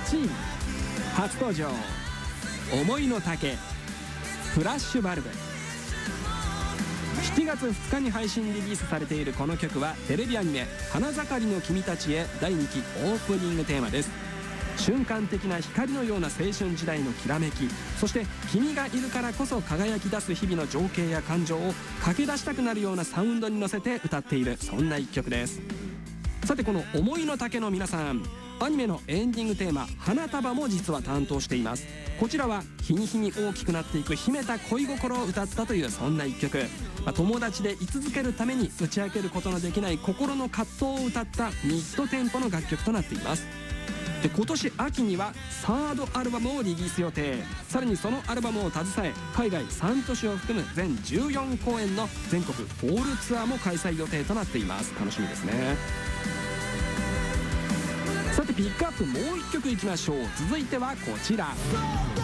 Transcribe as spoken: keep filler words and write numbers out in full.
ちい初登場、思いの丈フラッシュバルブ。しちがつふつかに配信リリースされているこの曲はテレビアニメ「花盛りの君たちへ」だいにきオープニングテーマです。瞬間的な光のような青春時代のきらめき、そして君がいるからこそ輝き出す日々の情景や感情を駆け出したくなるようなサウンドに乗せて歌っている、そんな一曲です。さてこの思いの丈の皆さん、アニメのエンディングテーマ「花束」も実は担当しています。こちらは日に日に大きくなっていく秘めた恋心を歌ったという、そんな一曲。まあ、友達で居続けるために打ち明けることのできない心の葛藤を歌ったミッドテンポの楽曲となっています。で今年秋にはサードアルバムをリリース予定。さらにそのアルバムを携え海外さん都市を含む全じゅうよんこうえんの全国ホールツアーも開催予定となっています。楽しみですね。さてピックアップもういっきょくいきましょう。続いてはこちら。